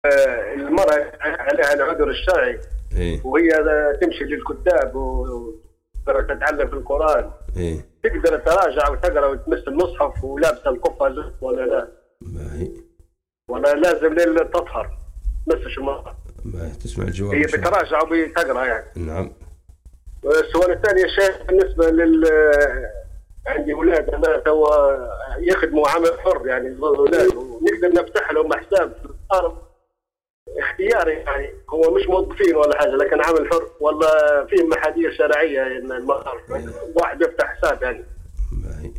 المرأة عليها العذر الشرعي، إيه وهي تمشي للكتاب وتتعلم في القرآن، إيه تقدر تراجع وتقرأ وتمس المصحف ولابسة القبعة ولا لا؟ باهي. ولا لازم تطهر تمسش المصحف؟ باهي تسمع الجواب هي إن شاء الله. بتراجع وبتقرأ يعني. نعم. السؤال الثاني يا شيخ، بالنسبة عندي اولاد انا تو يخدموا عمل حر، يعني الاولاد ونقدر نفتح لهم حساب في الارض اختياري، يعني هو مش موظفين ولا حاجه لكن عمل حر، ولا في محاذير شرعيه ان واحد يفتح حساب يعني؟ باهي.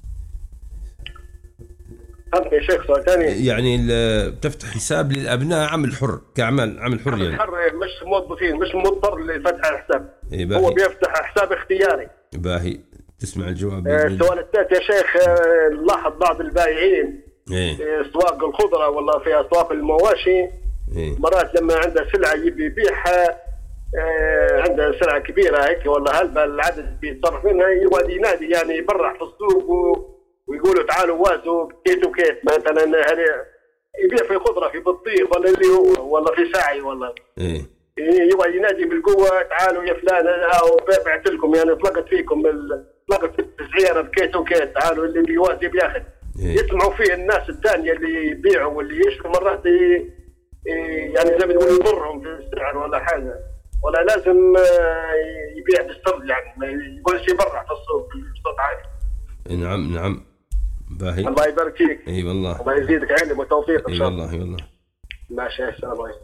فهمت يا شيخ؟ سؤال ثاني يعني بتفتح حساب للأبناء عمل حر عمل حر يعني. حر مش موظفين، مش مضطر لفتح الحساب. إيه هو باهي. بيفتح حساب اختياري. باهي تسمع الجواب. السؤال الثالث يا شيخ، نلاحظ بعض البائعين إيه في اسواق الخضره ولا في اسواق المواشي، إيه مرات لما عنده سلعه يبي يبيعها، عنده سلعه كبيره هيك ولا هلبة العدد بيتصرف منها، يقعد ينادي يعني يبرع في السوق ويقولوا تعالوا وازوا كيت وكيت مثلا، يبيع في خضره في بطيخ ولا اللي هو ولا في ساعي ولا إيه يقعد ينادي بالقوه تعالوا يا فلان انا بعت لكم، يعني طلقت فيكم طلقت في التسعيره بكيت وكيت، تعالوا اللي بيوازي بياخذ. إيه. يسمعوا فيه الناس الثانيه اللي يبيعوا واللي يشتروا، مرات يعني زي ما تقول يضرهم في السعر ولا حاجه، ولا لازم يبيع بالسر، يعني ما يقولش يبرع في السوق بصوت عالي. نعم نعم. باهي. الله يبارك فيك. اي والله. الله يزيدك علم وتوفيق ان اي شاء الله. والله اي والله. ماشي، السلام عليكم.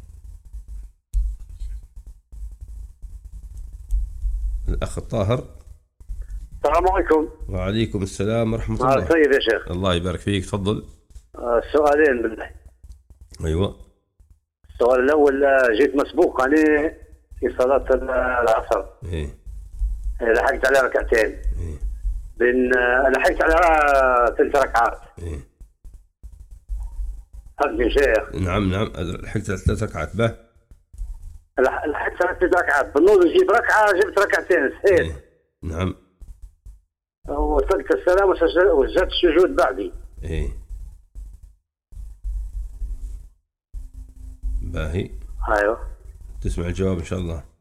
الأخ الطاهر. السلام عليكم. وعليكم السلام ورحمة الله. سيد يا شيخ. الله يبارك فيك، تفضل. سؤالين بالله. أيوة. السؤال الأول، جيت مسبوق عليه في صلاة العصر. إيه. لحقت على ركعتين. إيه. لحقت على 3 ركعات. إيه. حق يا شيخ. نعم نعم، لحقت 3 ركعات. به. لحقت على 3 ركعات، بالنص جيت ركعة جبت ركعتين صحيح. إيه. نعم. وصلت السلام وسجدت السجود بعدي. إيه. باهي. ايوه. تسمع الجواب إن شاء الله.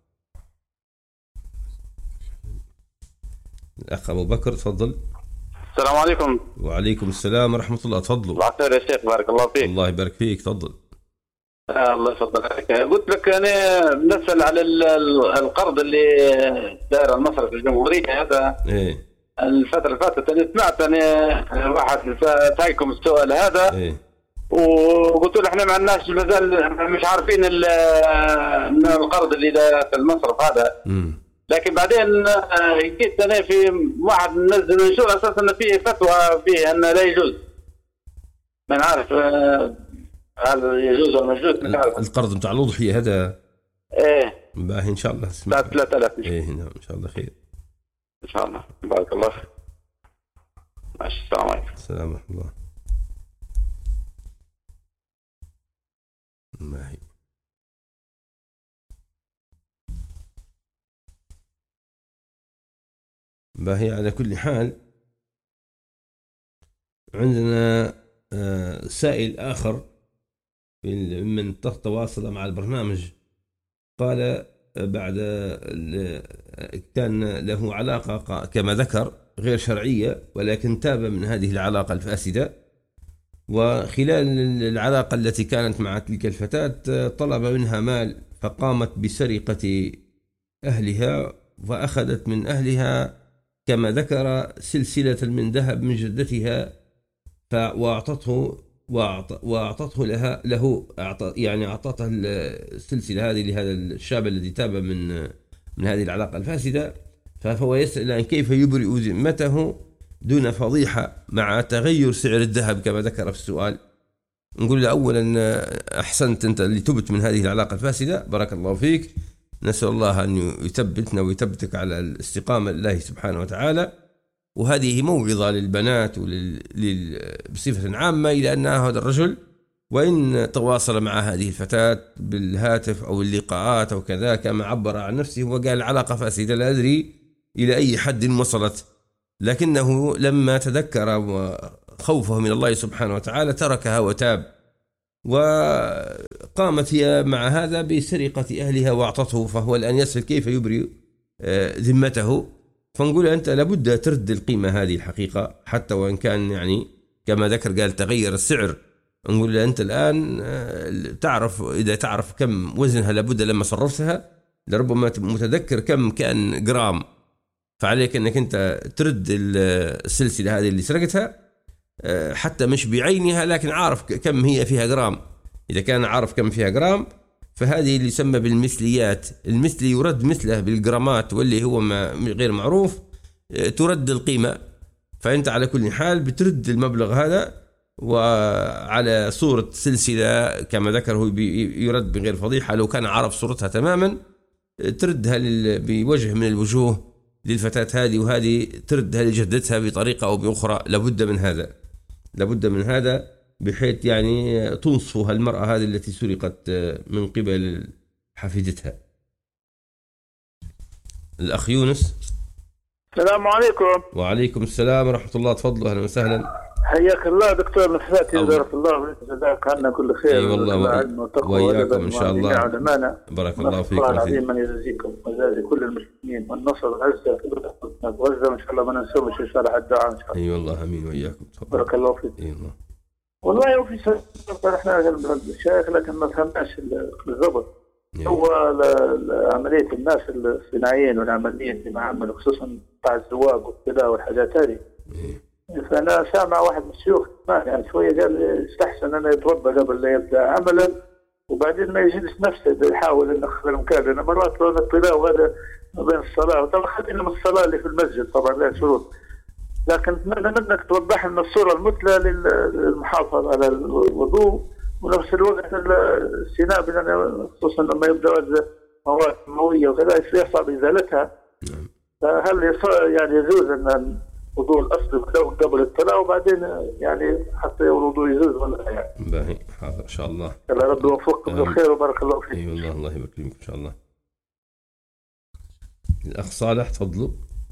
الأخ أبو بكر، تفضل. السلام عليكم. وعليكم السلام ورحمة الله، تفضلوا. الله خير يا شيخ، بارك الله فيك. الله يبارك فيك، تفضل. الله يفضل عليك. قلت لك أنا بنسأل على القرض اللي داير المصرف الجمهورية هذا. إيه. الفترة اللي فاتت أنا سمعت أنا واحد سايكم السؤال هذا. إيه. وقلت له احنا ما عندناش مازال مش عارفين ان القرض اللي داير في المصرف هذا. لكن بعدين جيت انا في واحد منزل منشور اساسا ان فيه فتوى فيه ان لا يجوز. ما نعرف هل يجوز ولا ما يجوز. القرض بتاع الأضحية هذا. ايه. باهي إن شاء الله. 3000. إيه نعم إن شاء الله خير. إن شاء الله. بارك الله فيك. ماشي، السلام عليكم. السلام ورحمة الله. باهي. باهي على كل حال، عندنا سائل آخر من تواصل مع البرنامج، قال بعد كان له علاقة كما ذكر غير شرعية، ولكن تاب من هذه العلاقة الفاسدة، وخلال العلاقة التي كانت مع تلك الفتاة طلب منها مال، فقامت بسرقة أهلها وأخذت من أهلها كما ذكر سلسلة من ذهب من جدتها، وأعطته له يعني أعطتها السلسلة هذه لهذا الشاب الذي تاب من هذه العلاقة الفاسدة. فهو يسأل عن كيف يبرئ ذمته دون فضيحة مع تغير سعر الذهب كما ذكر في السؤال. نقول له أولا أحسنت أنت اللي تبت من هذه العلاقة الفاسدة، بارك الله فيك، نسأل الله أن يثبتنا ويثبتك على الاستقامة لله سبحانه وتعالى. وهذه موعظة للبنات بصفة عامة، إلى أن هذا الرجل وإن تواصل مع هذه الفتاة بالهاتف أو اللقاءات أو كذا كما عبر عن نفسه وقال العلاقة فاسدة، لا أدري إلى أي حد وصلت، لكنه لما تذكر وخوفه من الله سبحانه وتعالى تركها وتاب. وقامت هي مع هذا بسرقة أهلها وأعطته، فهو الآن يسأل كيف يبرئ ذمته. فنقول أنت لابد ترد القيمة هذه الحقيقة، حتى وإن كان يعني كما ذكر قال تغير السعر. نقول له أنت الآن تعرف، إذا تعرف كم وزنها لابد لما صرفتها لربما متذكر كم كان جرام، فعليك أنك أنت ترد السلسلة هذه اللي سرقتها، حتى مش بعينها لكن عارف كم هي فيها جرام. إذا كان عارف كم فيها جرام فهذه اللي يسمى بالمثليات، المثلي يرد مثله بالجرامات، واللي هو غير معروف ترد القيمة. فأنت على كل حال بترد المبلغ هذا، وعلى صورة سلسلة كما ذكر هو يرد بغير فضيحة. لو كان عارف صورتها تماما تردها بوجه من الوجوه للفتاة هذه، وهذه تردها لجدتها بطريقة أو بأخرى. لابد من هذا بحيث يعني تنصف المرأة هذه التي سرقت من قبل حفيدتها. الأخ يونس. السلام عليكم. وعليكم السلام ورحمة الله، تفضلوا، أهلا وسهلا. حياك الله دكتور نفساتي، بارك الله وجزاك عنا كل خير. اي والله وإياكم إن شاء الله. بارك الله فيك. الله العظيم من يجزيكم ويجزي كل المسلمين والنصر والعزة والغزة إن شاء الله، ما ننسوش إن شاء الله الدعاء إن شاء الله. اي والله امين وإياكم. بارك الله فيك. اي والله. والله وفي سؤال احنا الشيخ لكن ما فهمناش بالضبط. هو عملية الناس الصناعيين والعمليين اللي معمل خصوصا بتاع الزواج وكذا والحاجات هذه. فأنا سامع واحد من الشيوخ يعني شوية قال يستحسن أنه يتوضأ قبل لا يبدأ عملا، وبعدين ما يجلس نفسه يحاول أن يخسر المكان، لأن مرات لو الطلاء وهذا ما بين الصلاة، وطبعا خلينا من الصلاة اللي في المسجد طبعا لا شروط، لكن نتمنى منك توضح لنا الصورة المثلى للمحافظة على الوضوء ونفس الوقت السناب، لأن خصوصا لما يبدأ مواد موية وكذا يصعب إزالتها. فهل يعني يجوز أن وضوء الأصل قبل الطلاق وبعدين يعني حتى الوضوء يجوز ولا يعني؟ باهي حاضر إن شاء الله. الله رب يوفقكم بالخير وبارك الله فيك. اي والله الله يبارك فيكم إن شاء الله. الأخ صالح تفضلوا.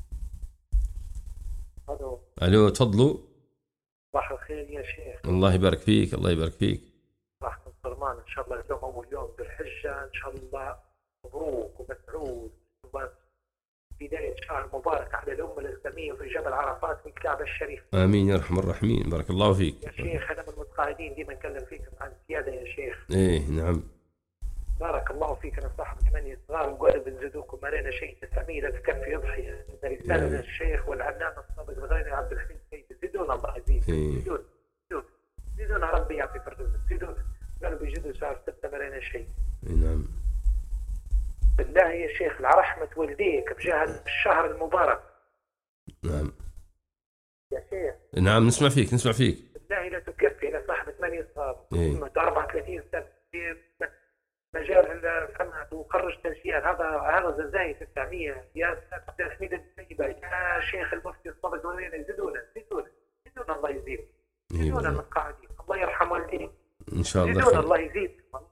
ألو تفضلوا. صباح الخير يا شيخ. الله يبارك فيك، الله يبارك فيك. صباح الفرمان إن شاء الله. اليوم أول يوم بالحجة إن شاء الله، مبروك ومسعود بداية شهر مبارك على الأمة الإسلامية في جبل عرفات في الكعبة الشريف. آمين يا أرحم الراحمين، بارك الله فيك. يا شيخ أنا من المتقاعدين ديما نكلم فيك عن السيادة يا شيخ. إيه نعم. بارك الله فيك. أنا صاحب 8 صغار وقال بنزيدوكم ما لنا شيء 900 تكفي يضحية. رسالة للشيخ والعلامة الصادق الغيري عبد الحميد السيد، زيدونا الله يزيد. زيدونا ربي يعطي فرزق، زيدونا. قالوا بيجدوا شهر 6 ما لنا شيء. نعم. بالله يا شيخ على رحمة والديك بجاه الشهر المبارك. نعم يا شيخ. نعم نسمع فيك نسمع فيك. بالله لا تكفي. أنا صاحب 8 صغار 34 سنة في مجال الفن وخرجت تنسيق. هذا زي 900 يا أستاذ حميد السيبة يا شيخ المفتي الصادق وين يزيدونا الله يزيد. زيدونا المتقاعدين الله يرحم والديك إن شاء الله. زيدونا الله يزيد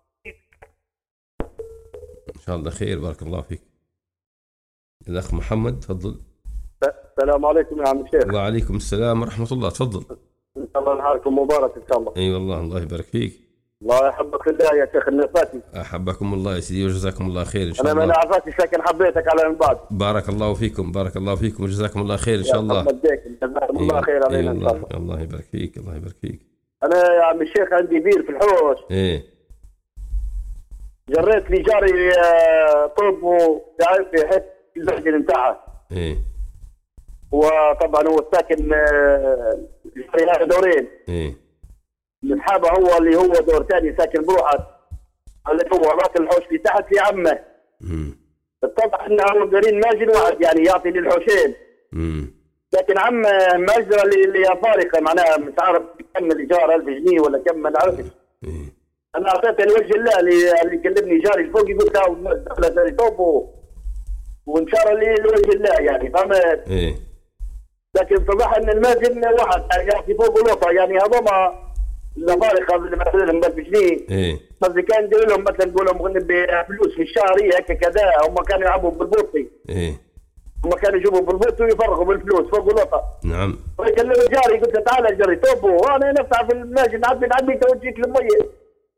إن شاء الله خير. بارك الله فيك. الأخ محمد تفضل. السلام عليكم يا عم الشيخ. وعليكم السلام ورحمة الله، تفضل. إن شاء الله نهاركم مبارك إن شاء الله. أي والله الله يبارك فيك. الله يحبك الله يا شيخ النفاتي. أحبكم الله يا سيدي وجزاكم الله خير إن شاء الله. أنا ما نعرفش لكن حبيتك على من بعد. بارك الله فيكم، بارك الله فيكم وجزاكم الله خير إن شاء الله. جزاكم الله خير علينا إن شاء الله. الله يبارك فيك، الله يبارك فيك. أنا يا عم الشيخ عندي بير في الحوش. إيه. جريت لي جاري طوب وتعرف في حته الزجل نتاعها. ايه. وطبعا هو ساكن جاري هذا دورين. ايه. اصحابه هو اللي هو دور ثاني ساكن بروحه. اللي هو راس الحوش اللي تحت في عمه. اتضح انهم دارين ماجن واحد يعني يعطي للحوشين. لكن عمه ماجره اللي فارقه معناها مش عارف كم الايجار 1000 جنيه ولا كم ما نعرفش. انا اعطيته لوجه الله اللي كلمني جاري الفوق يقول له داري توب وانشار لي لوجه الله يعني فهمت؟ ايه. لكن اتضح ان الماجن واحد يعني يعطي فوق لوطه يعني هذوما الفارقه اللي مثلا 1000 جنيه. ايه. قصدي كان يدير لهم مثلا نقول لهم بفلوس في الشهر هكا كذا هم كانوا يلعبوا بالبوطي. ايه. هم كانوا يجيبوا بالبوطي ويفرغوا بالفلوس فوق لوطه. نعم. فكلم جاري قلت له تعال جاري توبو وانا نفتح في الماجن نعبي توجيك للميه.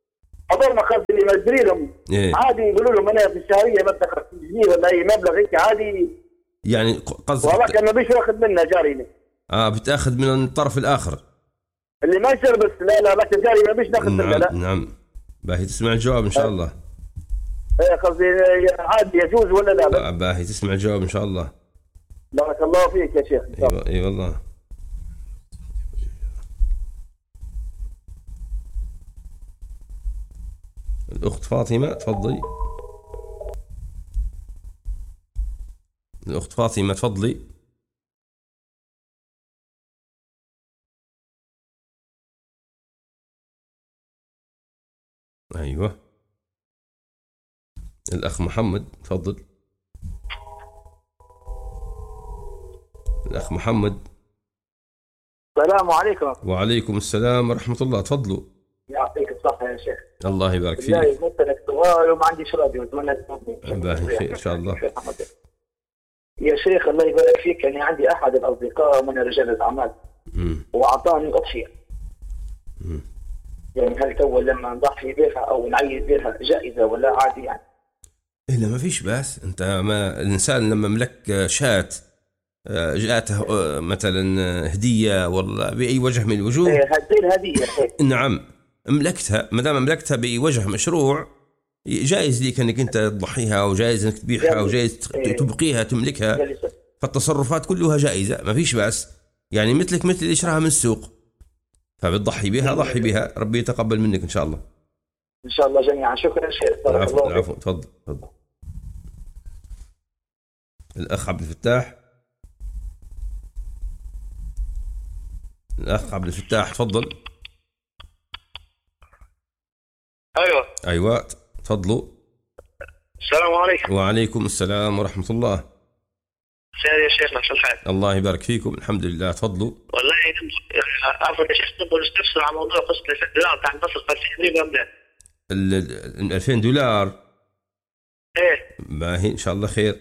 حضرنا خاص اللي مجريهم عادي يقولوا لهم انا في الشهريه بدك 50 جنيه ولا اي مبلغ هيك عادي، يعني قصدك والله كان ما بيش ياخذ منا جارينا. بتاخذ من الطرف الاخر اللي ما يصير، بس لا بس جاري ما بيش ناخذ منه. لا نعم باهي تسمع الجواب ان شاء الله. ايه قصدي عادي يجوز ولا لا؟ باهي تسمع الجواب ان شاء الله. بارك الله فيك يا شيخ. اي والله. الأخت فاطمة تفضلي. الأخت فاطمة تفضلي. أيوة. الأخ محمد تفضل. الأخ محمد. السلام عليكم. وعليكم السلام ورحمة الله، تفضلوا. يعطيك الصحة يا شيخ. الله يبارك فيك. لا مثلك سؤال وما عنديش راديو، اتمنى باهي خير ان شاء الله. يا شيخ الله يبارك فيك، يعني عندي احد الاصدقاء من رجال الاعمال واعطاني اضحيه. يعني هل تو لما نضحي بها او نعيد بها جائزه ولا عادي يعني؟ لا ما فيش بأس. انت ما الانسان لما ملك شاة جاءته مثلا هديه والله باي وجه من الوجوه، هذه الهديه نعم املكتها، ما دام املكتها بوجه مشروع جائز ليك انك انت تضحيها، او جائز انك تبيعها، او جائز تبقيها تملكها. فالتصرفات كلها جائزه ما فيش باس، يعني مثلك مثل اللي يشراها من السوق، فبتضحي بها ضحي بها، ربي يتقبل منك ان شاء الله. ان شاء الله جميعا. شكرا شيخ. العفو تفضل. الاخ عبد الفتاح. الأخ عبد الفتاح تفضل. أيوة تفضلوا. السلام عليكم. وعليكم السلام ورحمة الله. خير يا شيخنا، شو الحال؟ الله يبارك فيكم، الحمد لله. تفضلوا. والله عفوا يا شيخ، نبغى نستفسر عن موضوع قصة $2000 تاع النصر الفلسطيني قبل $2000. ايه باهي ان شاء الله خير.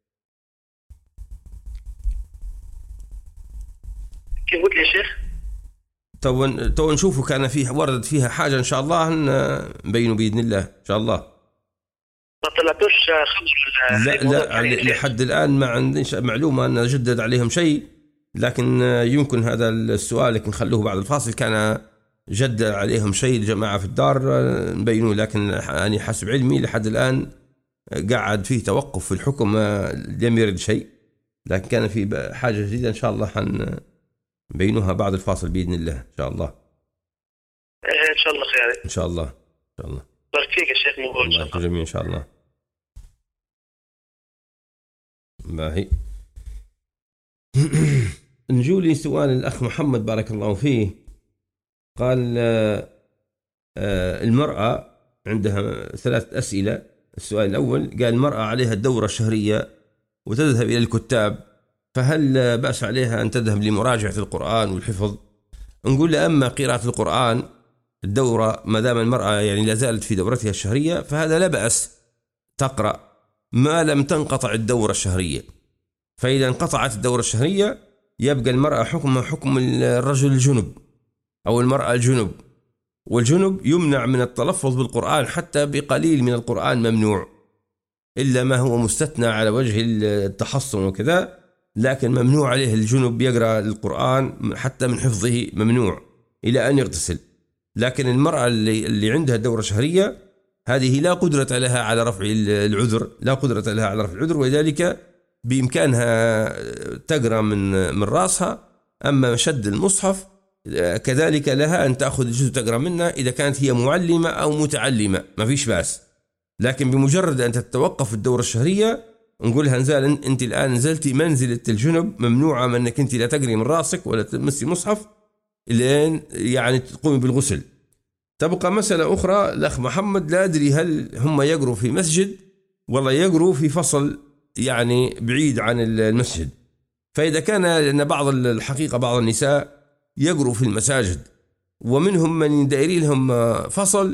كيف قلت لي يا شيخ؟ تو نشوفوا كان فيه وردت فيها حاجة إن شاء الله نبينوا بإذن الله إن شاء الله. ما طلعتوش خبر؟ لا لحد الآن ما عنديش معلومة أن جدد عليهم شيء، لكن يمكن هذا السؤال لكن خلوه بعد الفاصل. كان جدد عليهم شيء الجماعة في الدار نبينوه، لكن يعني حسب علمي لحد الآن قاعد فيه توقف في الحكم، لم يرد شيء، لكن كان في حاجة جديدة إن شاء الله بينوها بعد الفاصل بإذن الله إن شاء الله. إن شاء الله خير. إن شاء الله إن شاء الله. بارك فيك يا شيخ. مقبول إن شاء الله. جميل إن شاء الله. باهي. نجولي سؤال الأخ محمد بارك الله فيه. قال المرأة عندها 3 أسئلة. السؤال الأول قال المرأة عليها الدورة الشهرية وتذهب إلى الكتاب، فهل بأس عليها أن تذهب لمراجعة القرآن والحفظ؟ نقول له أما قراءة القرآن الدورة ما دام المرأة يعني لا زالت في دورتها الشهرية فهذا لا بأس تقرأ ما لم تنقطع الدورة الشهرية. فإذا انقطعت الدورة الشهرية يبقى المرأة حكمها حكم الرجل الجنب أو المرأة الجنب، والجنب يمنع من التلفظ بالقرآن، حتى بقليل من القرآن ممنوع، إلا ما هو مستثنى على وجه التحصن وكذا، لكن ممنوع عليه الجنب يقرأ القرآن حتى من حفظه ممنوع إلى أن يغتسل. لكن المرأة اللي عندها دورة شهرية هذه لا قدرة لها على رفع العذر، لا قدرة لها على رفع العذر، ولذلك بإمكانها تقرأ من رأسها. أما شد المصحف كذلك لها أن تأخذ الجزء تقرأ منه إذا كانت هي معلمة أو متعلمة ما فيش بأس. لكن بمجرد أن تتوقف الدورة الشهرية نقولها أنت الآن نزلتي منزلة الجنب، ممنوعة من أنك أنت لا تقري من راسك ولا تمسي مصحف لين يعني تقومي بالغسل. تبقى مسألة أخرى الأخ محمد، لا أدري هل هم يقروا في مسجد ولا يقروا في فصل يعني بعيد عن المسجد. فإذا كان لأن الحقيقة بعض النساء يقروا في المساجد، ومنهم من دايرين لهم فصل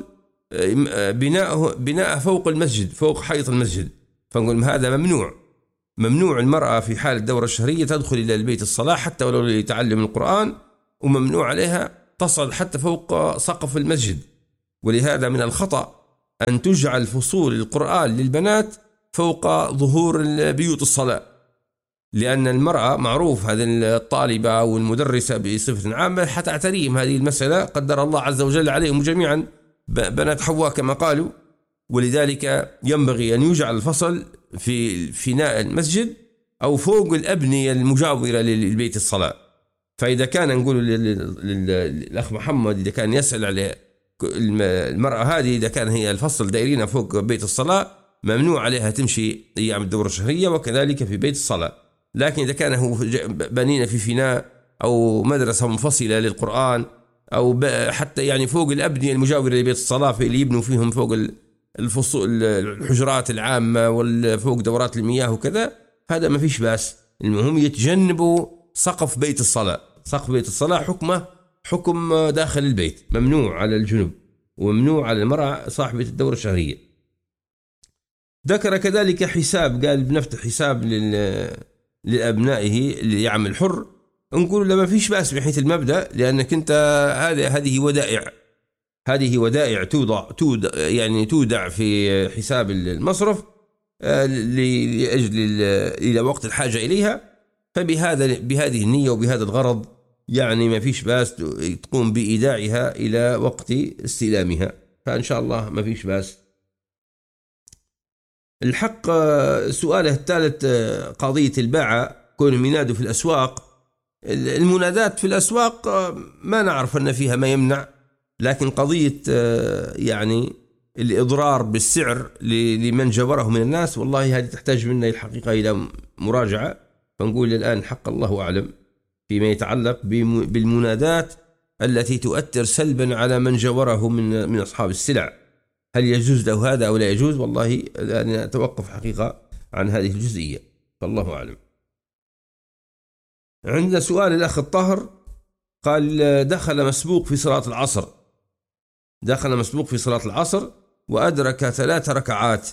بناء فوق المسجد فوق حيط المسجد، فنقول هذا ممنوع المرأة في حال الدورة الشهرية تدخل إلى البيت الصلاة حتى ولو لتعلم القرآن، وممنوع عليها تصعد حتى فوق سقف المسجد، ولهذا من الخطأ أن تجعل فصول القرآن للبنات فوق ظهور بيوت الصلاة، لأن المرأة معروف هذه الطالبة أو المدرسة بصفة عامة حتعتريهم هذه المسألة، قدر الله عز وجل عليهم جميعا بنات حواء كما قالوا. ولذلك ينبغي أن يجعل الفصل في فناء المسجد أو فوق الأبنية المجاورة للبيت الصلاة. فإذا كان نقول للأخ محمد إذا كان يسأل على المرأة هذه، إذا كان هي الفصل دائرين فوق بيت الصلاة ممنوع عليها تمشي أيام الدورة الشهرية، وكذلك في بيت الصلاة. لكن إذا كان هو بنينا في فناء أو مدرسة منفصلة للقرآن أو حتى يعني فوق الأبنية المجاورة لبيت الصلاة في اللي يبنوا فيهم فوق الفصول الحجرات العامة وفوق دورات المياه وكذا، هذا ما فيش بأس. المهم يتجنبوا سقف بيت الصلاة. سقف بيت الصلاة حكمه حكم داخل البيت، ممنوع على الجنوب وممنوع على المرأة صاحبة الدورة الشهرية. ذكر كذلك حساب، قال بنفتح حساب لأبنائه اللي يعمل حر، نقول له ما فيش بأس بحيث المبدأ، لأنك أنت هذه ودائع تودع في حساب المصرف لأجل إلى وقت الحاجة إليها. بهذه النية وبهذا الغرض يعني ما فيش بأس تقوم بإيداعها إلى وقت استلامها، فإن شاء الله ما فيش بأس. الحق سؤاله الثالث قضية الباعة كون منادوا في الأسواق. المنادات في الأسواق ما نعرف أن فيها ما يمنع، لكن قضية يعني الإضرار بالسعر لمن جبره من الناس، والله هذه تحتاج منا الحقيقة إلى مراجعة. فنقول الآن حق الله أعلم فيما يتعلق بالمنادات التي تؤثر سلبا على من جبره من أصحاب السلع، هل يجوز له هذا أو لا يجوز؟ والله أنا أتوقف حقيقة عن هذه الجزئية، فالله أعلم. عندنا سؤال الأخ الطاهر قال دخل مسبوق في صلاة العصر وأدرك 3 ركعات.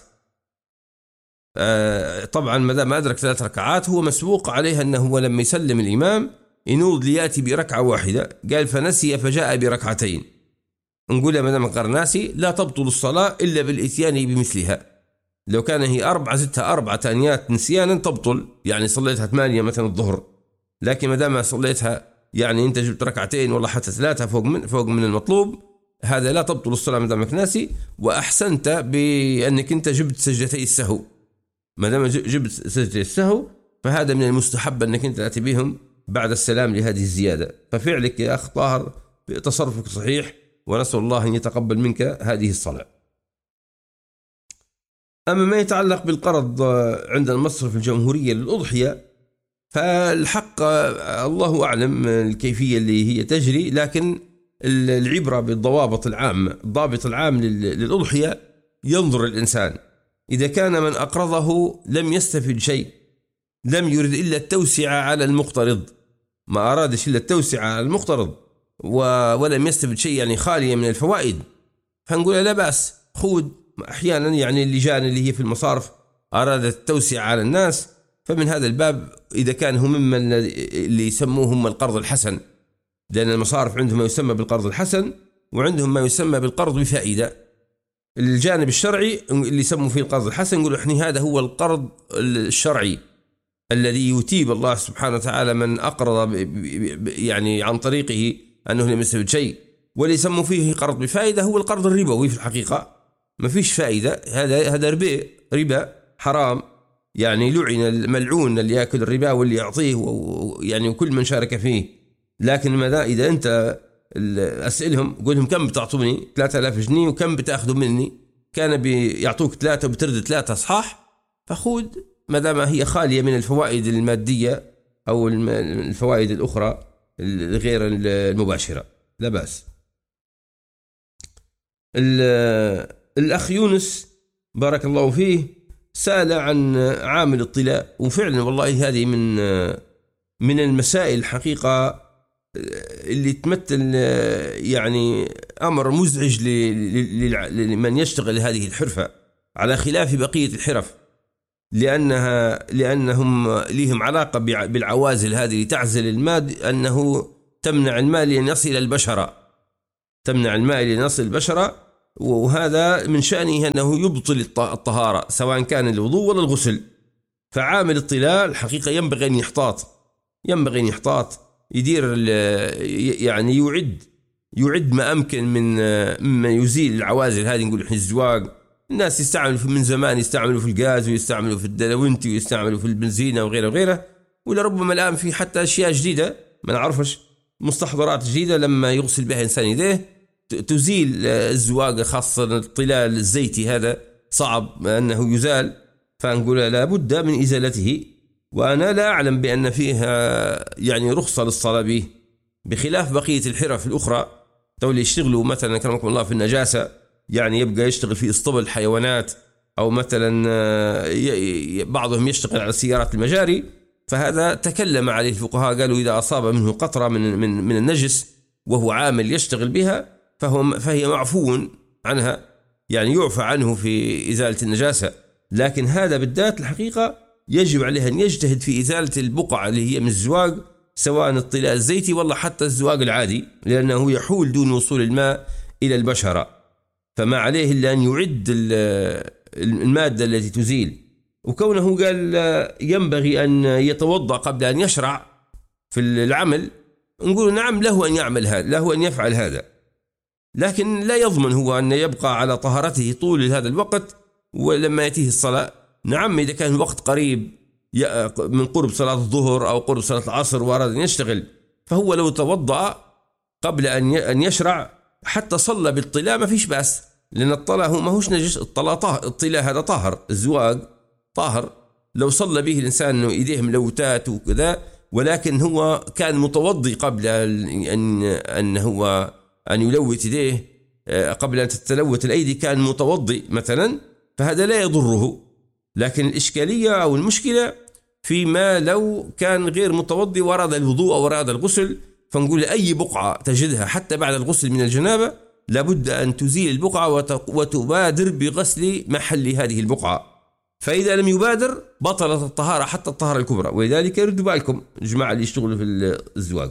طبعا ما دام أدرك 3 ركعات هو مسبوق عليها أنه لما يسلم الإمام ينوض ليأتي بركعة واحدة، قال فنسي فجاء بركعتين. نقول ما دام قال ناسي لا تبطل الصلاة إلا بالإتيان بمثلها. لو كان هي 4 زدتها 4 تانيات نسيانا تبطل، يعني صليتها 8 مثلا الظهر، لكن ما دام صليتها يعني أنت جبت ركعتين والله حتى 3 فوق من المطلوب، هذا لا تبطل الصلاة ما دامك ناسي. وأحسنت بأنك أنت جبت سجدتي السهو، ما دام جبت سجدتي السهو فهذا من المستحب أنك أنت تأتي بهم بعد السلام لهذه الزيادة. ففعلك يا أخ طاهر تصرفك صحيح، ونسأل الله أن يتقبل منك هذه الصلاة. أما ما يتعلق بالقرض عند المصرف الجمهورية للأضحية، فالحق الله أعلم الكيفية اللي هي تجري، لكن العبرة بالضوابط العامة. الضابط العام للأضحية ينظر الإنسان، إذا كان من أقرضه لم يستفد شيء، لم يرد إلا التوسعة على المقترض، ما أرادش إلا التوسعة على المقترض ولم يستفد شيء يعني خالية من الفوائد، فنقول لا بأس خود. أحيانا يعني اللجان اللي هي في المصارف أرادت التوسعة على الناس، فمن هذا الباب إذا كان هم ممن اللي يسموهم القرض الحسن، لأن المصارف عندهم ما يسمى بالقرض الحسن وعندهم ما يسمى بالقرض بفائدة. الجانب الشرعي اللي يسموا فيه القرض الحسن يقولوا إحنا هذا هو القرض الشرعي الذي يتيب الله سبحانه وتعالى من أقرض يعني عن طريقه أنه لم يستفد شيء. واللي يسموا فيه قرض بفائدة هو القرض الربوي، في الحقيقة ما فيش فائدة، هذا ربا حرام، يعني لعن الملعون اللي يأكل الربا واللي يعطيه يعني وكل من شارك فيه. لكن ماذا إذا أنت أسئلهم قول لهم كم بتعطوني 3000 جنيه وكم بتأخذوا مني، كان بيعطوك 3 وبترد 3 صحاح، فخود ما دام هي خالية من الفوائد المادية أو الفوائد الأخرى غير المباشرة لا بأس. الأخ يونس بارك الله فيه سأل عن عامل الطلاء، وفعلا والله هذه من المسائل الحقيقة اللي تمثل يعني أمر مزعج لمن يشتغل هذه الحرفة، على خلاف بقية الحرف، لأنهم لهم علاقة بالعوازل هذه لتعزل المال، أنه تمنع المال أن يصل البشرة، تمنع المال أن يصل البشرة، وهذا من شأنه أنه يبطل الطهارة سواء كان الوضوء ولا الغسل. فعامل الطلاء الحقيقة ينبغي أن يحتاط يدير يعني يعد ما أمكن مما يزيل العوازل هذه. نقول إحنا الزواج الناس يستعملوا من زمان، يستعملوا في الغاز ويستعملوا في الدلوينتي ويستعملوا في البنزينة وغيره، ولا ربما الآن في حتى أشياء جديدة ما نعرفش، مستحضرات جديدة لما يغسل بها إنسان يديه تزيل الزواج، خاصة الطلاء الزيتي هذا صعب أنه يزال، فنقول لا بد من إزالته. وأنا لا أعلم بأن فيها يعني رخصة للصلاة به، بخلاف بقية الحرف الأخرى تولي يشتغلوا مثلا كرمكم الله في النجاسة، يعني يبقى يشتغل في اسطبل الحيوانات، أو مثلا بعضهم يشتغل على سيارات المجاري، فهذا تكلم عليه الفقهاء قالوا إذا أصاب منه قطرة من النجس وهو عامل يشتغل بها فهي معفو عنها، يعني يعفى عنه في إزالة النجاسة. لكن هذا بالذات الحقيقة يجب عليه أن يجتهد في إزالة البقعة اللي هي من الزواج، سواء الطلاء الزيتي ولا حتى الزواج العادي، لأنه يحول دون وصول الماء إلى البشرة، فما عليه إلا أن يعد المادة التي تزيل. وكونه قال ينبغي أن يتوضأ قبل أن يشرع في العمل، نقول نعم له أن يعمل هذا، له أن يفعل هذا، لكن لا يضمن هو أن يبقى على طهارته طول هذا الوقت ولما يأتيه الصلاة. نعم إذا كان الوقت قريب من قرب صلاة الظهر أو قرب صلاة العصر وأراد أن يشتغل، فهو لو توضأ قبل أن يشرع حتى صلى بالطلاء ما فيش بأس، لأن الطلاء هو ما هوش نجس، الطلاء هذا طاهر، الزواج طاهر. لو صلى به الإنسان أنه إيديه ملوتات وكذا، ولكن هو كان متوضي قبل أن يلوت يديه، قبل أن تتلوت الأيدي كان متوضي مثلا، فهذا لا يضره. لكن الإشكالية أو المشكلة فيما لو كان غير متوضي وأراد الوضوء أو أراد الغسل، فنقول أي بقعة تجدها حتى بعد الغسل من الجنابة لابد أن تزيل البقعة وتبادر بغسل محل هذه البقعة، فإذا لم يبادر بطلت الطهارة حتى الطهارة الكبرى. ولذلك يردوا بالكم الجماعة اللي يشتغلوا في الزواج.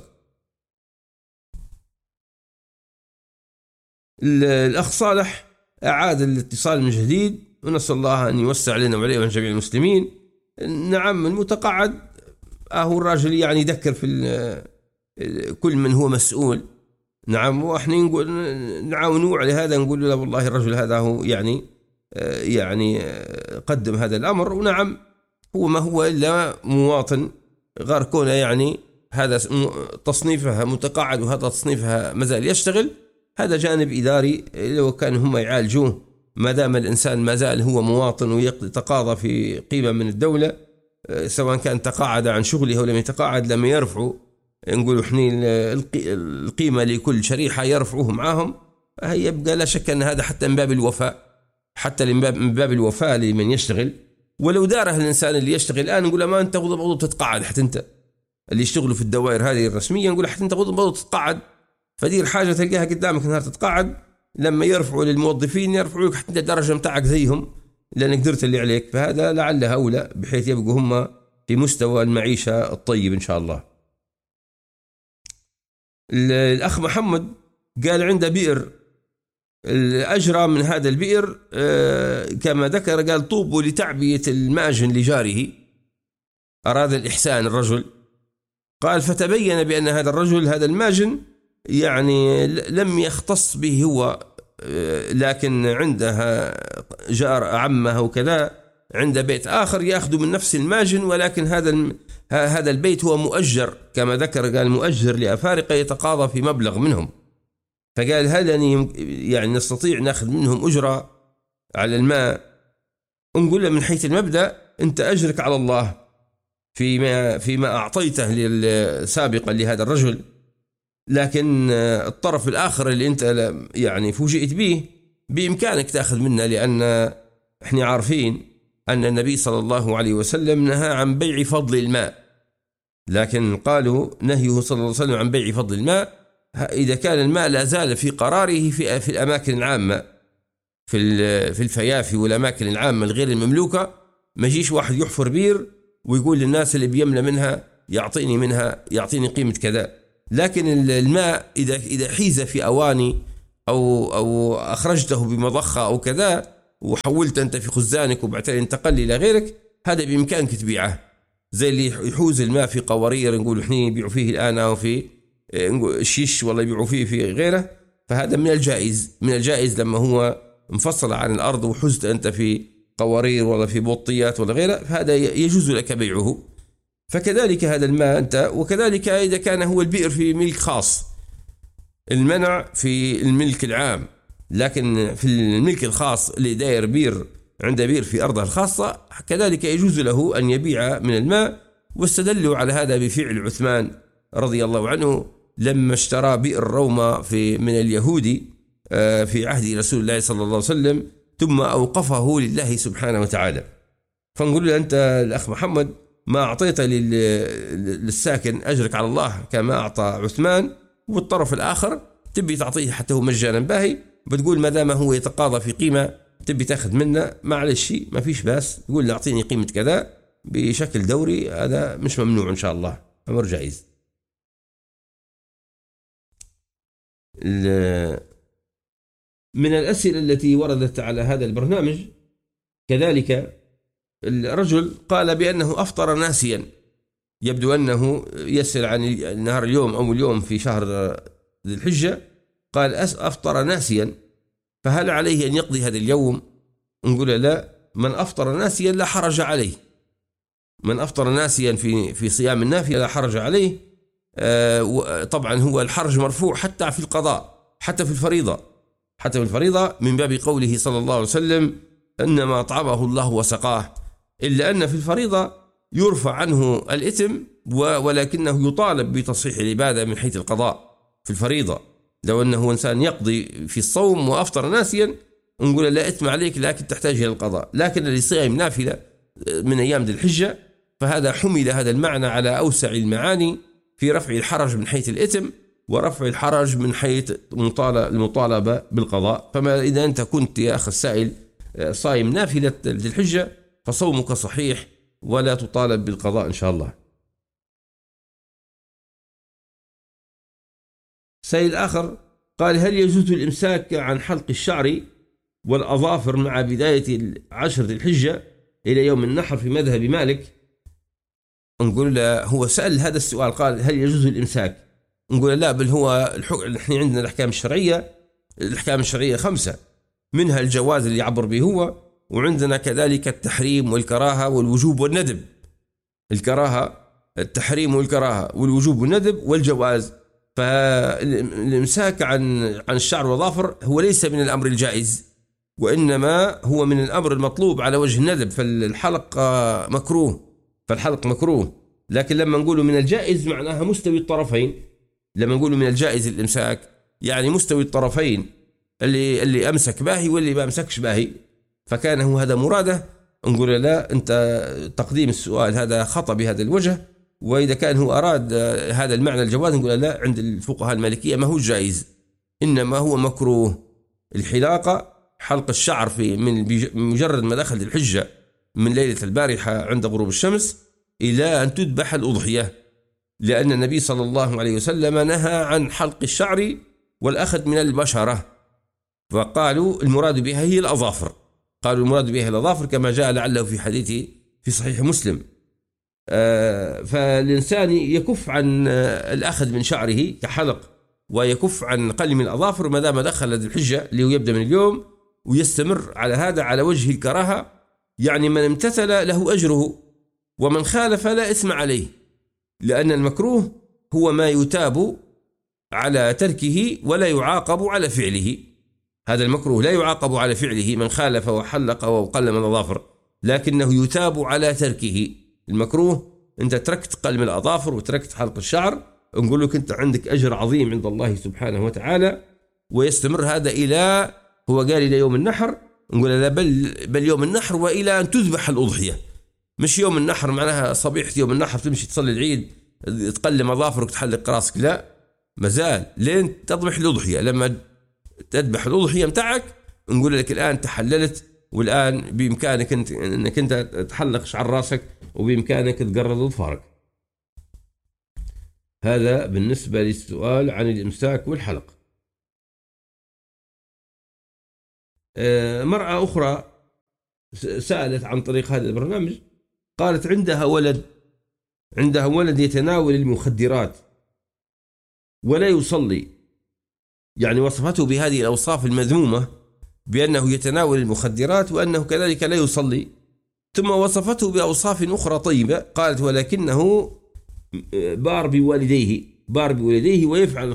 الأخ صالح أعاد الاتصال من جديد، ونسأل الله أن يوسع لنا وعليه وعلى جميع المسلمين. نعم المتقاعد هو الراجل يعني يذكر في كل من هو مسؤول، نعم، وإحنا نقول نعاونوا على هذا، نقول له والله الرجل هذا هو يعني قدم هذا الأمر، ونعم هو ما هو إلا مواطن غير كونه يعني هذا تصنيفها متقاعد وهذا تصنيفها مازال يشتغل، هذا جانب إداري لو كان هم يعالجوه، ما دام الإنسان ما زال هو مواطن ويتقاضى في قيمة من الدولة، سواء كان تقاعد عن شغله أو لم يتقاعد، لما يرفعوا نقولوا إحنا القيمة لكل شريحة يرفعوه معاهم، هي يبقى لا شك أن هذا حتى من باب الوفاء، حتى من باب الوفاء لمن يشتغل. ولو داره الإنسان اللي يشتغل الآن نقول ما أنت برضو تتقاعد، حتى أنت اللي يشتغلوا في الدوائر هذه الرسمية نقول حتى أنت برضو تتقاعد، فدير حاجة تلقاها قدامك نهار تتقاعد، لما يرفعوا للموظفين يرفعوا لك حتى الدرجة متاعك زيهم لأنك قدرت اللي عليك، فهذا لعله أولى بحيث يبقوا هم في مستوى المعيشة الطيب إن شاء الله. الأخ محمد قال عنده بئر، الأجرى من هذا البئر كما ذكر قال طوبوا لتعبية الماجن لجاره، أراد الإحسان الرجل، قال فتبين بأن هذا الرجل هذا الماجن يعني لم يختص به هو، لكن عندها جار عمه وكذا عند بيت آخر يأخذ من نفس الماجن، ولكن هذا البيت هو مؤجر كما ذكر، قال مؤجر لأفارقة يتقاضى في مبلغ منهم، فقال هل يعني نستطيع نأخذ منهم أجرة على الماء؟ نقول له من حيث المبدأ أنت أجرك على الله فيما أعطيته سابقا لهذا الرجل، لكن الطرف الآخر اللي أنت يعني فوجئت به بإمكانك تأخذ منه، لأن إحنا عارفين أن النبي صلى الله عليه وسلم نهى عن بيع فضل الماء، لكن قالوا نهيه صلى الله عليه وسلم عن بيع فضل الماء إذا كان الماء لا زال في قراره في الأماكن العامة، في الفيافي والأماكن العامة الغير المملوكة، ما يجيش واحد يحفر بير ويقول للناس اللي بيملى منها يعطيني قيمة كذا. لكن الماء إذا حيز في أواني أو أخرجته بمضخة أو كذا وحولت أنت في خزانك وبعدين انتقل إلى غيرك، هذا بإمكانك تبيعه. زي اللي يحوز الماء في قوارير نقول إحنا يبيعوا فيه الآن، أو في شيش والله يبيعوا فيه في غيره، فهذا من الجائز لما هو انفصل عن الأرض وحزت أنت في قوارير ولا في بطيات ولا غيره، فهذا يجوز لك بيعه. فكذلك هذا الماء أنت، وكذلك إذا كان هو البئر في ملك خاص، المنع في الملك العام، لكن في الملك الخاص اللي داير بير، عنده بير في أرضه الخاصة، كذلك يجوز له أن يبيع من الماء. واستدلوا على هذا بفعل عثمان رضي الله عنه لما اشترى بئر روما من اليهودي في عهد رسول الله صلى الله عليه وسلم، ثم أوقفه لله سبحانه وتعالى. فنقول له أنت الأخ محمد ما أعطيت للساكن أجرك على الله كما أعطى عثمان، والطرف الآخر تبي تعطيه حتى هو مجانا باهي، بتقول ما دام هو يتقاضى في قيمة تبي تاخذ منه، معلش ما فيش باس، تقول له أعطيني قيمة كذا بشكل دوري، هذا مش ممنوع إن شاء الله، أمر جائز. من الأسئلة التي وردت على هذا البرنامج كذلك الرجل قال بأنه أفطر ناسيا، يبدو أنه يسأل عن نهار اليوم أو اليوم في شهر ذي الحجة، قال أفطر ناسيا، فهل عليه أن يقضي هذا اليوم؟ نقول لا، من أفطر ناسيا لا حرج عليه، من أفطر ناسيا في صيام النافلة لا حرج عليه. طبعا هو الحرج مرفوع حتى في القضاء، حتى في الفريضة من باب قوله صلى الله عليه وسلم إنما أطعمه الله وسقاه، إلا أن في الفريضة يرفع عنه الإثم ولكنه يطالب بتصحيح العبادة من حيث القضاء. في الفريضة لو أنه إنسان يقضي في الصوم وأفطر ناسيا نقول لا إثم عليك، لكن تحتاج إلى القضاء. لكن اللي صيام نافلة من أيام ذي الحجة فهذا حمل هذا المعنى على أوسع المعاني في رفع الحرج من حيث الإثم ورفع الحرج من حيث المطالبة بالقضاء. فما إذا أنت كنت يا أخي السائل صايم نافلة ذي الحجة فصومك صحيح ولا تطالب بالقضاء إن شاء الله. سائل آخر قال هل يجوز الإمساك عن حلق الشعر والأظافر مع بداية 10 ذي الحجة إلى يوم النحر في مذهب مالك؟ نقول له هو سأل هذا السؤال قال هل يجوز الإمساك؟ نقول لا، بل هو نحن عندنا الأحكام الشرعية 5، منها الجواز اللي يعبر به هو، وعندنا كذلك التحريم والكراهة والوجوب والندب. الكراهة، التحريم والكراهة والوجوب والندب والجواز. فالإمساك عن الشعر والظافر هو ليس من الأمر الجائز، وإنما هو من الأمر المطلوب على وجه الندب، فالحلق مكروه. لكن لما نقول من الجائز معناها مستوي الطرفين، لما نقول من الجائز الإمساك يعني مستوي الطرفين، اللي أمسك باهي واللي ما أمسكش باهي، فكان هو هذا مراده. نقول لا، أنت تقديم السؤال هذا خطأ بهذا الوجه، وإذا كان هو أراد هذا المعنى الجواز نقول لا، عند الفقهاء المالكية ما هو جائز، إنما هو مكروه. الحلاقة، حلق الشعر من مجرد ما دخل الحجة من ليلة البارحة عند غروب الشمس إلى أن تذبح الأضحية، لأن النبي صلى الله عليه وسلم نهى عن حلق الشعر والأخذ من البشرة، وقالوا المراد بها هي الأظافر، كما جاء لعله في حديث في صحيح مسلم. فالإنسان يكف عن الأخذ من شعره كحلق، ويكف عن قلم الأظافر ما دام دخل ذي الحجة اللي هو يبدأ من اليوم، ويستمر على هذا على وجه الكراهة. يعني من امتثل له أجره ومن خالف لا إثم عليه، لأن المكروه هو ما يتاب على تركه ولا يعاقب على فعله. هذا المكروه لا يعاقب على فعله، من خالف وحلق وقلم الأظافر، لكنه يتاب على تركه. المكروه أنت تركت قلم الأظافر وتركت حلق الشعر، نقول لك أنت عندك أجر عظيم عند الله سبحانه وتعالى، ويستمر هذا إلى هو قال إلى يوم النحر. نقول لا، بل يوم النحر وإلى أن تذبح الأضحية، مش يوم النحر معناها صبيحة يوم النحر تمشي تصلي العيد تقلم أظافرك وتحلق راسك، لا، مازال لين تذبح الأضحية. لما تذبح الأضحية متاعك نقول لك الآن تحللت، والآن بإمكانك أنك أنت تحلق شعر راسك، وبإمكانك تقرض أظفارك. هذا بالنسبة للسؤال عن الإمساك والحلق. مرأة أخرى سألت عن طريق هذا البرنامج، قالت عندها ولد يتناول المخدرات ولا يصلي، يعني وصفته بهذه الأوصاف المذمومة بأنه يتناول المخدرات وأنه كذلك لا يصلي، ثم وصفته بأوصاف أخرى طيبة، قالت ولكنه بار بوالديه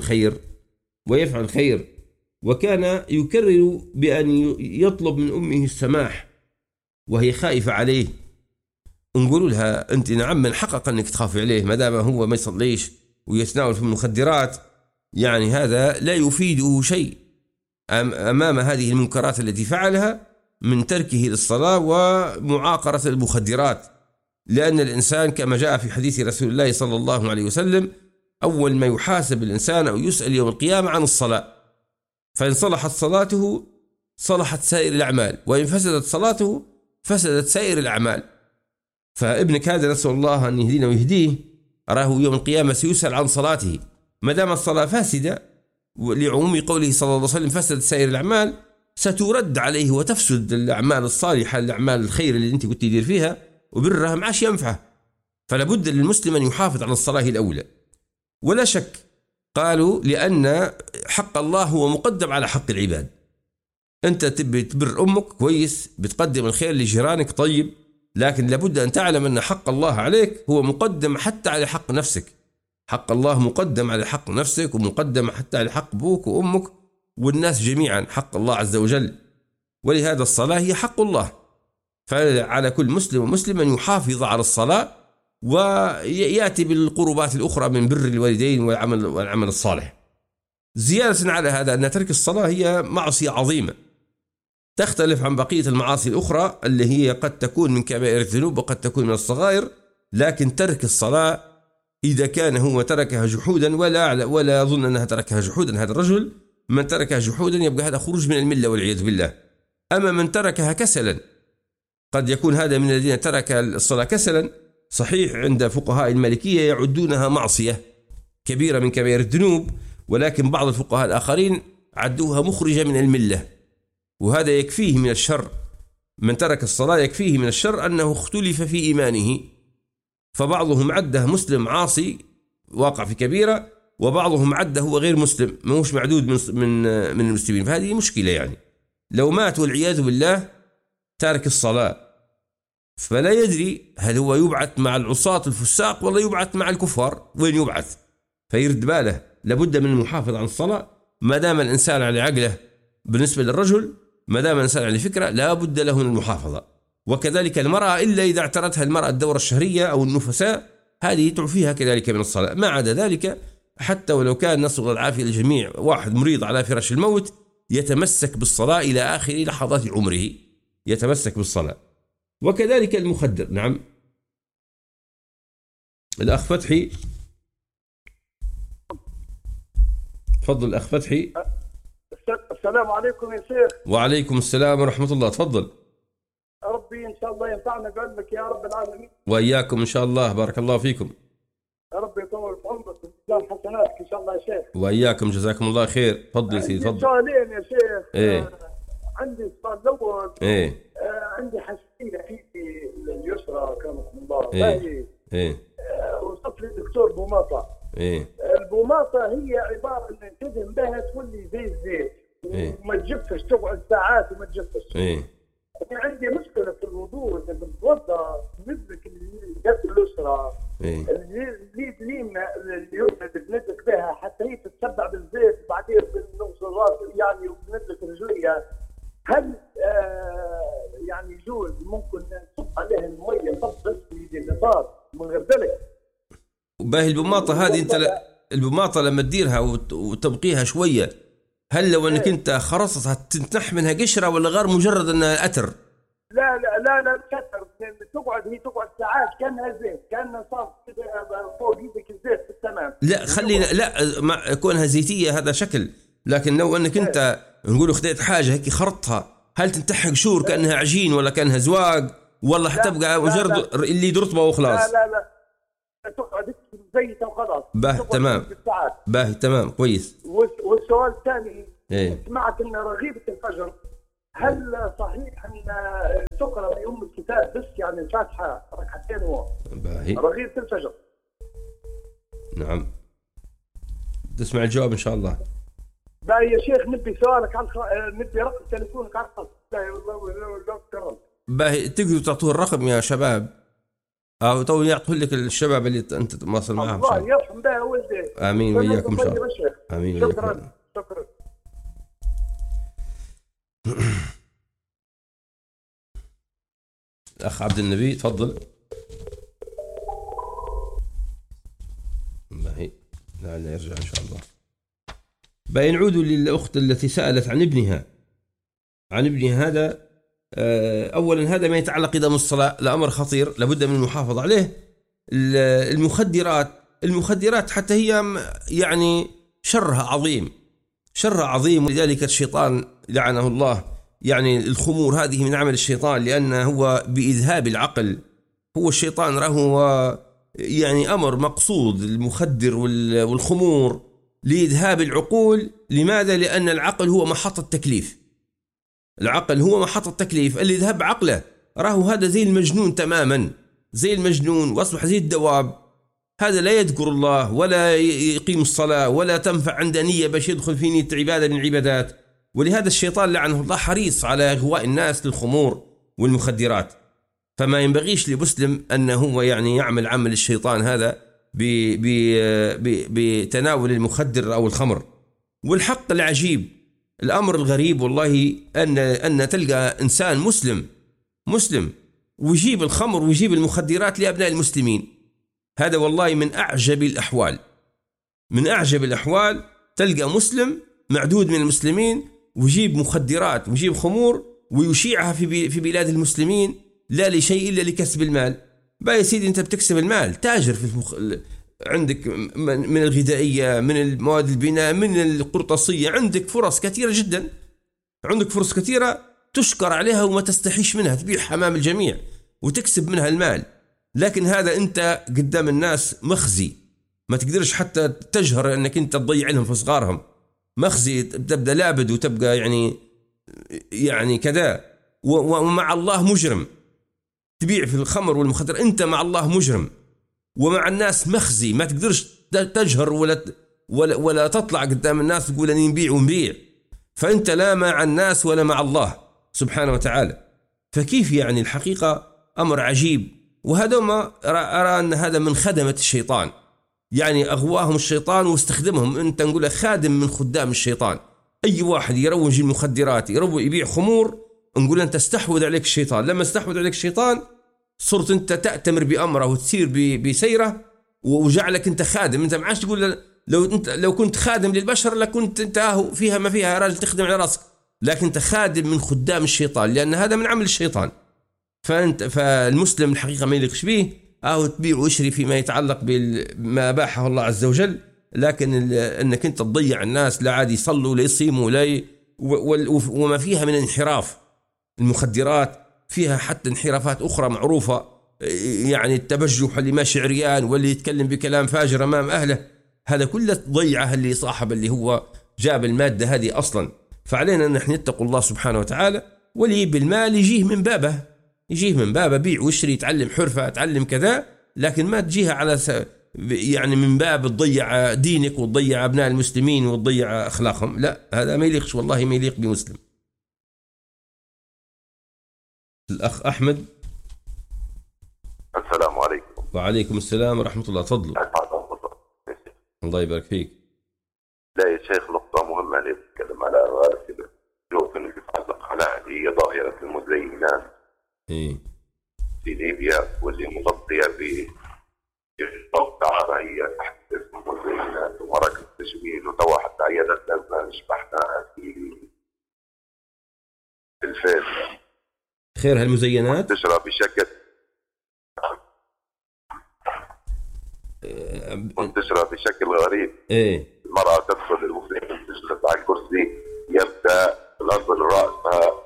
ويفعل الخير وكان يكرر بأن يطلب من أمه السماح وهي خائفة عليه. نقول لها أنت نعم من حقق أنك تخافي عليه ما دام هو ما يصليش ويتناول في المخدرات، يعني هذا لا يفيده شيء أمام هذه المنكرات التي فعلها من تركه للصلاة ومعاقرة المخدرات، لأن الإنسان كما جاء في حديث رسول الله صلى الله عليه وسلم أول ما يحاسب الإنسان أو يسأل يوم القيامة عن الصلاة، فإن صلحت صلاته صلحت سائر الأعمال، وإن فسدت صلاته فسدت سائر الأعمال. فابنك هذا نسأل الله أن يهدينا ويهديه، راه يوم القيامة سيسأل عن صلاته، ما دام الصلاة فاسدة لعموم قوله صلى الله عليه وسلم فسدت سائر الأعمال، سترد عليه وتفسد الأعمال الصالحة، الأعمال الخير اللي أنت كنت تدير فيها وبرها معاش ينفعه. فلا بد للمسلم أن يحافظ على الصلاة الأولى ولا شك. قالوا لأن حق الله هو مقدم على حق العباد. أنت تبي تبر أمك كويس، بتقدم الخير لجيرانك طيب، لكن لابد أن تعلم أن حق الله عليك هو مقدم حتى على حق نفسك. حق الله مقدم على حق نفسك ومقدم حتى على حق أبوك وأمك والناس جميعا، حق الله عز وجل. ولهذا الصلاة هي حق الله، فعلى كل مسلم ومسلم أن يحافظ على الصلاة ويأتي بالقربات الأخرى من بر الوالدين والعمل الصالح. زيادة على هذا أن ترك الصلاة هي معصية عظيمة تختلف عن بقية المعاصي الأخرى اللي هي قد تكون من كبائر الذنوب وقد تكون من الصغائر، لكن ترك الصلاة إذا كان هو تركها جحودا ولا أظن أنها تركها جحودا، هذا الرجل من تركها جحودا يبقى هذا خروج من الملة والعياذ بالله. أما من تركها كسلا، قد يكون هذا من الذين ترك الصلاة كسلا، صحيح عند فقهاء المالكية يعدونها معصية كبيرة من كبائر الذنوب، ولكن بعض الفقهاء الآخرين عدوها مخرجة من الملة، وهذا يكفيه من الشر. من ترك الصلاة يكفيه من الشر أنه اختلف في إيمانه، فبعضهم عده مسلم عاصي واقع في كبيرة، وبعضهم عده هو غير مسلم ماهوش معدود من المسلمين. فهذه مشكلة، يعني لو مات والعياذ بالله تارك الصلاة فلا يدري هل هو يبعث مع العصاة الفساق ولا يبعث مع الكفار، وين يبعث؟ فيرد باله. لابد من المحافظة عن الصلاة ما دام الإنسان على عقله. بالنسبة للرجل ما دام الإنسان على فكرة لا بد له من المحافظة، وكذلك المرأة إلا إذا اعترتها المرأة الدورة الشهرية أو النفساء هذه تعفيها كذلك من الصلاة. ما عدا ذلك حتى ولو كان نسأل الله العافية للجميع واحد مريض على فراش الموت يتمسك بالصلاة إلى آخر لحظات عمره، يتمسك بالصلاة. وكذلك المخدر. نعم الأخ فتحي، تفضل الأخ فتحي. السلام عليكم يا شيخ. وعليكم السلام ورحمة الله، تفضل. ربي إن شاء الله ينفعنا بعلمك يا رب العالمين. وإياكم إن شاء الله، بارك الله فيكم. يا رب يطول في عمرك ويجزاك حسناتك إن شاء الله يا شيخ. وإياكم جزاكم الله خير. تفضل يا سيدي، تفضل. سؤالين يا شيخ. إيه. عندي السؤال الأول. إيه. عندي حساسية في اليسرى كرمكم الله. إيه. وصف لي الدكتور بوماطة. إيه. البوماطة هي عبارة إن تدهن بها تولي زي الزيت. إيه. وما تجفش، تقعد ساعات وما تجفش. إيه. عندي مشكلة في الوضوء، إذا بتوضأ بندلك اليد اليسرى. إيه. اليد اليمنى اليمنى بندلك بها حتى هي تتشبع بالزيت، بعدين بنغسل راسي يعني وبندلك رجليها. هل يعني يجوز ممكن نصب عليها المية صب بس في اليسار من غير ذلك؟ باهي البماطة هذه أنت البماطة لما تديرها وتبقيها شوية، هل لو أنك أنت خرصتها تنتح منها قشرة ولا غير مجرد أنها أتر؟ لا كثر. هي تقعد ساعات كأنها زيت، كأنها صار فوق يدك الزيت في التمام. لا خلينا ما كونها زيتية هذا شكل، لكن لو أنك أنت نقول خذيت حاجة هيك خرطها، هل تنتحق شور كأنها عجين ولا كأنها زواق ولا حتبقى مجرد اللي رطبة وخلاص؟ لا تقعد زيتها وخلاص. باهي تمام. باهي تمام كويس. والسؤال الثاني، إيه؟ سمعت ان رغيبة الفجر هل صحيح ان تقرا بأم الكتاب بس يعني الفاتحه ركعتين رغيب في الفجر؟ نعم. تسمع الجواب ان شاء الله. لا يا شيخ نبي سؤالك عن نبي رقم تليفونك على الخط. لا والله باهي تقدروا تعطوه الرقم يا شباب او تو يعطوه لك الشباب اللي انت تواصل معهم. الله يرحم بها ولدي. امين وياكم ان شاء الله. امين شكرا. اخ عبد النبي تفضل. باهي لعله يرجع ان شاء الله. باهي نعود للاخت التي سالت عن ابنها. هذا اولا هذا ما يتعلق اذا من الصلاه لامر خطير لابد من المحافظه عليه. المخدرات حتى هي يعني شرها عظيم ولذلك الشيطان لعنه الله يعني الخمور هذه من عمل الشيطان لأنه هو بإذهاب العقل. هو الشيطان هو يعني أمر مقصود المخدر والخمور لإذهاب العقول. لماذا؟ لأن العقل هو محط التكليف. اللي يذهب عقله هذا زي المجنون تماما، زي المجنون وأصبح زي الدواب. هذا لا يذكر الله ولا يقيم الصلاة ولا تنفع عنده نية باش يدخل في نية عبادة من العبادات. ولهذا الشيطان لعنه الله حريص على إغواء الناس للخمور والمخدرات. فما ينبغيش لمسلم أنه هو يعني يعمل عمل الشيطان هذا بتناول المخدر أو الخمر. والحق العجيب الأمر الغريب والله أن تلقى إنسان مسلم ويجيب الخمر ويجيب المخدرات لأبناء المسلمين. هذا والله من أعجب الأحوال. تلقى مسلم معدود من المسلمين ويجيب مخدرات ويجيب خمور ويشيعها في بلاد المسلمين لا لشيء إلا لكسب المال. بقى يا سيدي أنت بتكسب المال، تاجر في عندك من الغذائية، من المواد البناء، من القرطاسية، عندك فرص كثيرة جدا، تشكر عليها وما تستحيش منها، تبيعها أمام الجميع وتكسب منها المال. لكن هذا أنت قدام الناس مخزي، ما تقدرش حتى تجهر أنك أنت تضيع لهم في صغارهم، مخزي، تبدأ لابد وتبقى يعني كذا. ومع الله مجرم، تبيع في الخمر والمخدر، أنت مع الله مجرم، ومع الناس مخزي، ما تقدرش تجهر ولا تطلع قدام الناس تقول أني نبيع. فأنت لا مع الناس ولا مع الله سبحانه وتعالى. فكيف يعني الحقيقة أمر عجيب. وهذا ما أرى أن هذا من خدمة الشيطان، يعني أغواهم الشيطان واستخدمهم. أنت نقول خادم من خدام الشيطان. أي واحد يروج المخدرات يبيع خمور، نقول أنت استحوذ عليك الشيطان. لما استحوذ عليك الشيطان صرت أنت تأتمر بأمره وتسير بسيره وجعلك أنت خادم. أنت ما عادش تقول لو كنت خادم للبشر لكنت أنت فيها ما فيها راجل تخدم على رأسك، لكن أنت خادم من خدام الشيطان لأن هذا من عمل الشيطان. فالمسلم الحقيقة ما يليقش به تبيع ويشري فيما يتعلق بما أباحه الله عز وجل، لكن أنك أنت تضيع الناس لا عاد يصلوا لا يصيموا وما فيها من انحراف. المخدرات فيها حتى انحرافات أخرى معروفة، يعني التبجح اللي ماشي عريان واللي يتكلم بكلام فاجر أمام أهله، هذا كله ضيعه اللي صاحب اللي هو جاب المادة هذه أصلا. فعلينا أن نحن نتقوا الله سبحانه وتعالى، واللي بالمال يجيه من بابه بيع واشتري، يتعلم حرفة، يتعلم كذا، لكن ما تجيها على يعني من باب تضيع دينك وتضيع أبناء المسلمين وتضيع أخلاقهم. لا، هذا ما يليقش، والله ما يليق بمسلم. الأخ أحمد. السلام عليكم. وعليكم السلام ورحمة الله. تفضل. الله يبارك فيك. لا يا شيخ، نقطة مهمة اللي بتكلم على كده، شوف انه يتعلق على هذه ظاهرة المزينات في ليبيا، واللي مغطية بموقع هي تحت اسم المزينات ومراكز التجميل، وتوا حتى عيادات لازم نشبحنا في الفيس. خير هالمزينات تشرب بشكل منتشرة بشكل غريب. المرأة تدخل المسلمين تجلس على الكرسي، يبدأ الأرض رأسها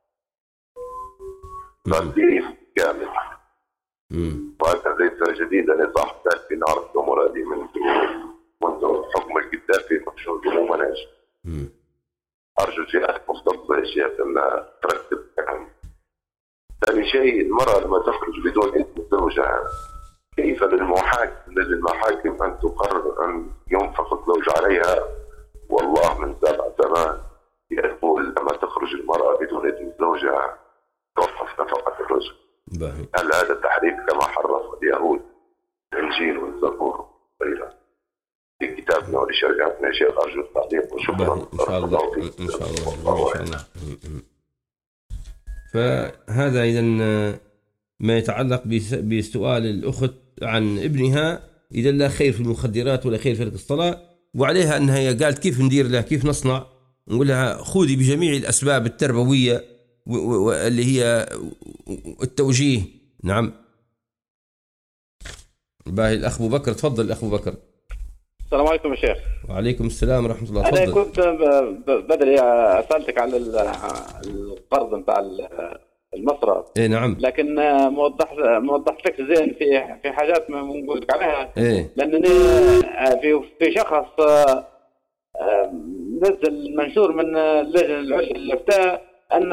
تنظيف كامل. وهذا ليس جديدا يا صاحب، في نعرف الأمور هذه منذ حكم القذافي، مشهور بمناج. أرجو الجهات المختصة يا شيخ أنها ترتب كلام. ثاني شيء، المرأة لما تخرج بدون إذن زوجها كيف للمحاكم أن تقرر أن ينفق الزوج عليها؟ والله من سبع زمان يقول لما تخرج المرأة بدون إذن زوجها توقف نفقة الرجل. هل هذا تحريف كما حرف اليهود الإنجيل والزبور وغيرها في كتابنا ولشريعتنا؟ يا شيخ أرجو التعليق وشكرا. إن شاء الله إن شاء الله. فهذا إذا ما يتعلق بسؤال الأخت عن ابنها، إذا لا خير في المخدرات ولا خير في الصلاة، وعليها أنها قالت كيف ندير لها، كيف نصنع. نقول لها خذي بجميع الأسباب التربوية اللي هي التوجيه. نعم. باهي الأخ أبو بكر، تفضل الأخ أبو بكر. السلام عليكم يا شيخ. وعليكم السلام ورحمة الله. أنا كنت بدري أسألتك على القرض نتاع المصرف. إيه نعم. لكن موضح لك زين في حاجات ما نقول لك عليها. إيه. لأنني في شخص نزل منشور من اللجنة العليا للإفتاء أن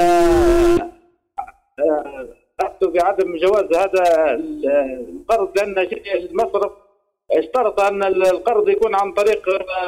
أفتوا بعدم جواز هذا القرض، لأن المصرف اشترط أن القرض يكون عن طريق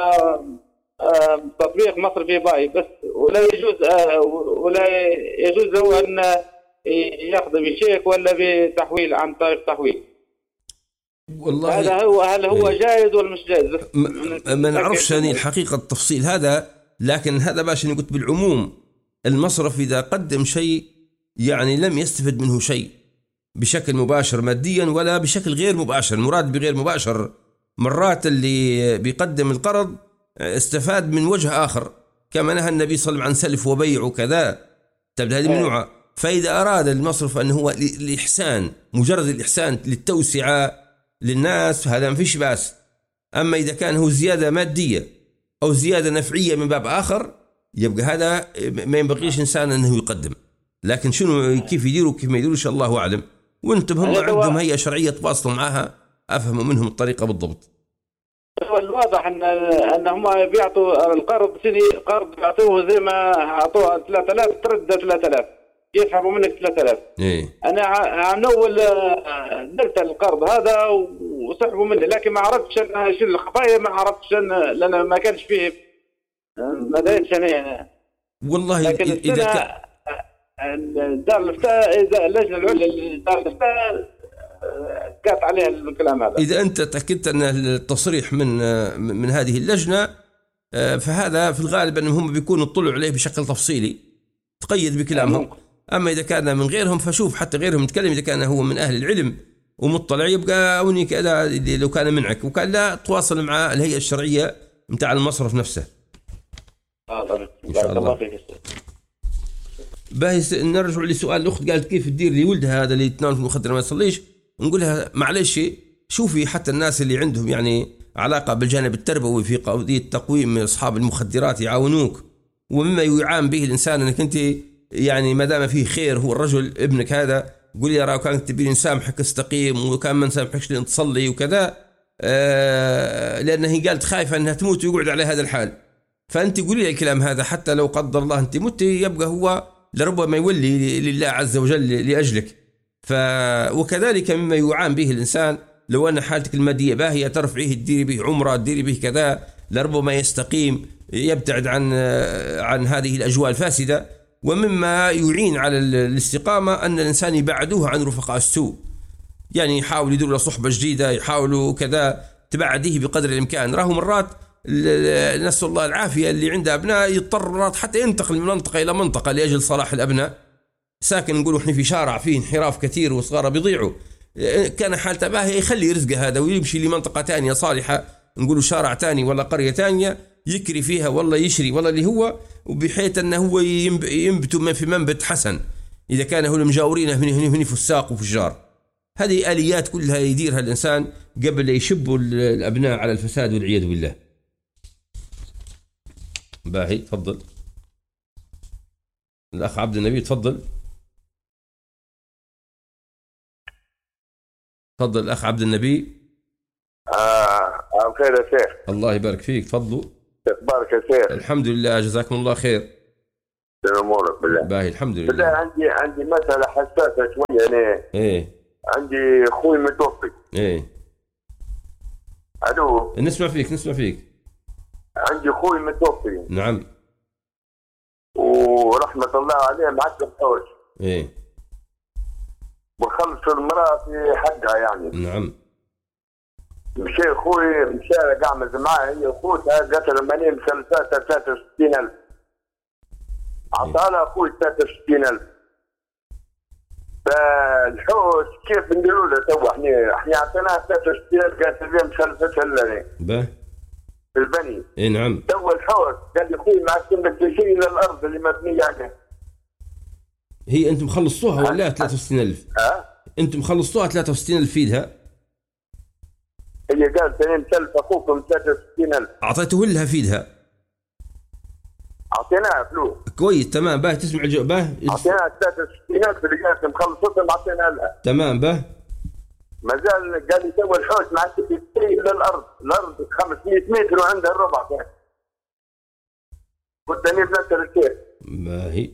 تطبيق مصرفي باي بس، ولا يجوز له أن يأخذ بشيك ولا بتحويل عن طريق تحويل. والله هل هو جائز ولا مش جائز؟ ما نعرفش يعني الحقيقة التفصيل هذا، لكن هذا باش قلت بالعموم المصرف إذا قدم شيء يعني لم يستفد منه شيء بشكل مباشر ماديا ولا بشكل غير مباشر. المراد بغير مباشر مرات اللي بيقدم القرض استفاد من وجه آخر، كما نهى النبي صلى الله عليه وسلم عن سلف وبيع وكذا، تبدأ هذه ممنوعة. فإذا أراد المصرف أنه هو الإحسان، مجرد الإحسان للتوسعة للناس، هذا ما فيش بأس. أما إذا كان هو زيادة مادية أو زيادة نفعية من باب آخر، يبقى هذا ما ينبغيش إنسان أنه يقدم. لكن شنو كيف يديروا كيف ما يديروش الله أعلم. وانتم هم عندهم هيئة شرعية تواصلوا معها أفهموا منهم الطريقة بالضبط. الواضح أن هم بيعطوا القرض قرض بيعطوه زي ما أعطوه 3000 ترد 3000 يسحبوا منك 3000. إيه. أنا عن أول درت القرض هذا وسحبوا مني، لكن ما عرفتش أنا شو الخفايا، ما عرفتش لأن ما كانش فيه ما دريتش أنا. والله إذا دار الإفتاء، إذا اللجنة العليا دار الإفتاء قالت عليها الكلام هذا، إذا أنت تأكدت أن التصريح من هذه اللجنة، فهذا في الغالب أنهم بيكونوا اطلعوا عليه بشكل تفصيلي تقيد بكلامهم. أما إذا كان من غيرهم فشوف حتى غيرهم يتكلم، إذا كان هو من أهل العلم ومطلع يبقى أوني كذا لو كان منعك، وكان لا تواصل مع الهيئة الشرعية متاع المصرف نفسه. إن شاء الله. باهي نرجع لسؤال الأخت، قالت كيف تدير لولدها هذا اللي يتناول في المخدرات ما يصليش. نقول لها معلش شوفي حتى الناس اللي عندهم يعني علاقة بالجانب التربوي في قضية تقويم أصحاب المخدرات يعاونوك، ومما يعان به الإنسان أنك أنت يعني ما دام فيه خير، هو الرجل ابنك هذا قولي يا راو كان تبين نسامحك استقيم، وكان ما نسامحكش لين تصلي وكذا، لأنه هي قالت خايفة أنها تموت ويقعد على هذا الحال. فأنت قولي لي الكلام هذا حتى لو قدر الله أنت مت، يبقى هو لربما يولي لله عز وجل لأجلك. وكذلك مما يعان به الإنسان لو أن حالتك المادية باهية ترفعيه، تديري به عمرة، تديري به كذا، لربما يستقيم يبتعد عن هذه الأجواء الفاسدة. ومما يعين على الاستقامة أن الإنسان يبعدوه عن رفقاء السوء، يعني يحاول يدور له صحبة جديدة، يحاولوا كذا تبعديه بقدر الإمكان. راهو مرات نسأل الله العافية اللي عنده أبناء يضطر مرات حتى ينتقل من منطقة إلى منطقة لأجل صلاح الأبناء. ساكن نقولوا إحنا في شارع فيه انحراف كثير وصغار بيضيعوا، كان حالته باهي يخلي رزقه هذا ويمشي لمنطقة تانية صالحة، نقولوا شارع تاني ولا قرية تانية يكري فيها والله يشري والله اللي هو، وبحيث أنه هو ينبت في منبت حسن إذا كان هو المجاورين هنا فساق وفجار. هذه آليات كلها يديرها الإنسان قبل يشبوا الأبناء على الفساد والعياذ بالله. باهي تفضل الأخ عبد النبي، تفضل تفضل الأخ عبد النبي. خير يا شيخ. الله يبارك فيك، تفضلوا. اخبارك يا شيخ؟ الحمد لله جزاكم الله خير. شنو امورك بالله؟ باهي الحمد لله. بالله عندي مسألة حساسة شوية أنا. ايه عندي أخوي متوفي. ايه ألو. نسمع فيك. عندي أخوي متوفي. نعم. ورحمة الله عليه معدل حوش. ايه. وخلص المرأة في حقها يعني. نعم. مشى أخوي قعمز معاه هي أخوتها قتل مالين مسلساتها 63,000. أعطانا أخوي 63,000. فالحوش كيف نديروا له توا احنا اعطيناه 63,000 قالت لي مسلساتها لنا. به. البني. اي نعم. توا الحوش قال لي أخوي معكم تشيل الأرض اللي مبنية عليها. هي أنتم خلصتوها ولا 63,000؟ أنتم خلصتوها 63,000 فيدها؟ هي قالت أنا مسلف أخوكم 63,000. أعطيته لها فيدها؟ أعطيناها فلوس. كويس تمام. باه تسمع باه أعطيناها 63,000 اللي قالت مخلصتهم أعطيناها لها. تمام. باه ما زال قال لي سوى الحوش مع تشيل الأرض 500 متر وعندها الربع كان. قلت أنا بنفس الشيء. باهي.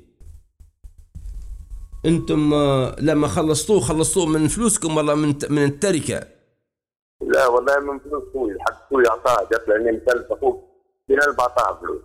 أنتم لما خلصتوه من فلوسكم ولا من التركة؟ لا والله من فلوس أخوي، حق أخوي أعطاها قالت لي أنا مسلف أخوك 2,000 أعطاها فلوس.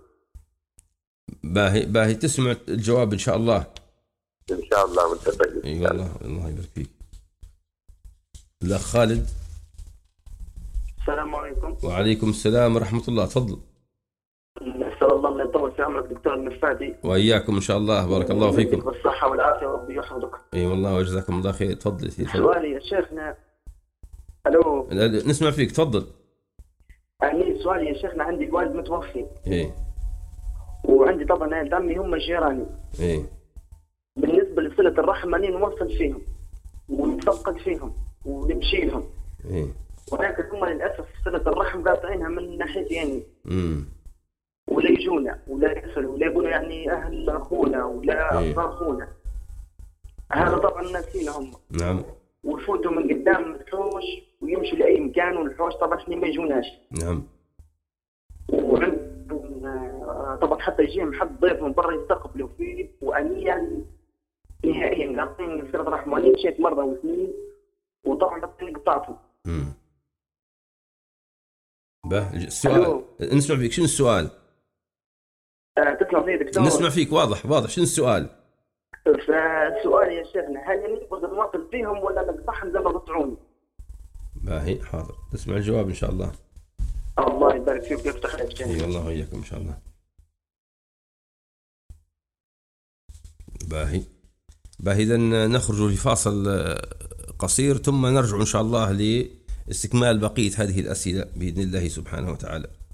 باهي تسمع الجواب إن شاء الله. إن شاء الله وأنت طيب. اي والله الله يبارك فيك. الأخ خالد. السلام عليكم. وعليكم السلام ورحمة الله. تفضل. نسأل الله أن يطول في عمرك دكتور المرفادي. وإياكم إن شاء الله. بارك الله فيكم. بالصحة والعافية وربي يحفظك. اي والله وجزاكم الله خير. تفضل. سؤالي يا شيخنا. الو. نسمع فيك. تفضل. سؤالي يا شيخنا، عندي والد متوفي. ايه. وعندي طبعا عيال عمي هم جيراني. ايه. بالنسبة لصلة الرحم ماني نوصل فيهم ونتفقد فيهم ونمشي لهم. ايه. ولكن هم للأسف صلة الرحم قاطعينها من ناحيتين. ولا يجونا ولا يسألوا ولا يقولوا يعني أهل أخونا ولا أصغر أخونا. هذا طبعا ناسينا هم. نعم. ويفوتوا من قدام الحوش ويمشوا لأي مكان، والحوش طبعا احنا ما يجوناش. نعم. طبعا حتى يجيهم حد ضيف من برا يستقبلوا فيه، وأنيا نهائيا قاطعين صلة الرحم. وأنا مشيت مرة واثنين وطبعا قطعتهم. السؤال نسمع فيك. شنو السؤال؟ تسمع فيه دكتور؟ نسمع فيك واضح. شنو السؤال؟ فالسؤال يا شيخنا، هل نقدر نواصل فيهم ولا نقطعهم زي ما قطعوني؟ باهي حاضر. تسمع الجواب إن شاء الله. الله يبارك فيك ويفتح عليك. اي والله وياكم إن شاء الله. باهي إذا نخرج لفاصل قصير ثم نرجع إن شاء الله لاستكمال بقية هذه الأسئلة بإذن الله سبحانه وتعالى.